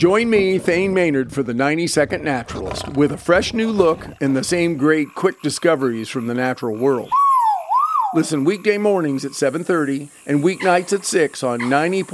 Join me, Thane Maynard, for the 90-Second Naturalist, with a fresh new look and the same great quick discoveries from the natural world. Listen weekday mornings at 7:30 and weeknights at 6 on 90.